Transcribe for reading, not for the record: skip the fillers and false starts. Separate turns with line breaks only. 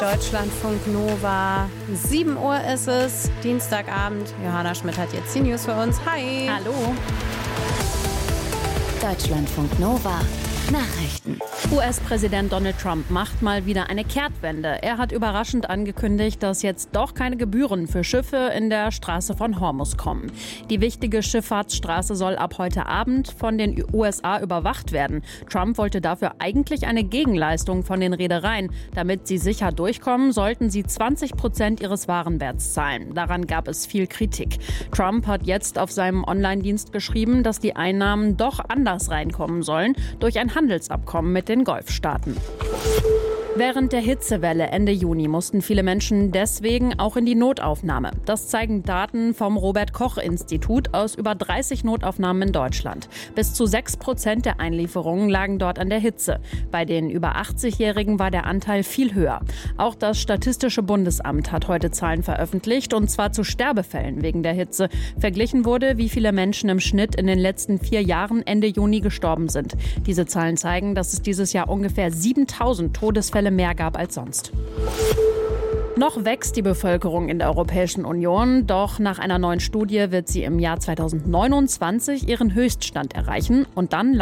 Deutschlandfunk Nova. 7 Uhr ist es, Dienstagabend. Johanna Schmidt hat jetzt die News für uns. Hi.
Hallo.
Deutschlandfunk Nova. Nachrichten.
US-Präsident Donald Trump macht mal wieder eine Kehrtwende. Er hat überraschend angekündigt, dass jetzt doch keine Gebühren für Schiffe in der Straße von Hormuz kommen. Die wichtige Schifffahrtsstraße soll ab heute Abend von den USA überwacht werden. Trump wollte dafür eigentlich eine Gegenleistung von den Reedereien. Damit sie sicher durchkommen, sollten sie 20% ihres Warenwerts zahlen. Daran gab es viel Kritik. Trump hat jetzt auf seinem Online-Dienst geschrieben, dass die Einnahmen doch anders reinkommen sollen, durch ein Handelsabkommen mit den Golfstaaten. Während der Hitzewelle Ende Juni mussten viele Menschen deswegen auch in die Notaufnahme. Das zeigen Daten vom Robert-Koch-Institut aus über 30 Notaufnahmen in Deutschland. Bis zu 6% der Einlieferungen lagen dort an der Hitze. Bei den über 80-Jährigen war der Anteil viel höher. Auch das Statistische Bundesamt hat heute Zahlen veröffentlicht, und zwar zu Sterbefällen wegen der Hitze. Verglichen wurde, wie viele Menschen im Schnitt in den letzten 4 Jahren Ende Juni gestorben sind. Diese Zahlen zeigen, dass es dieses Jahr ungefähr 7.000 Todesfälle mehr gab als sonst. Noch wächst die Bevölkerung in der Europäischen Union, doch nach einer neuen Studie wird sie im Jahr 2029 ihren Höchststand erreichen und dann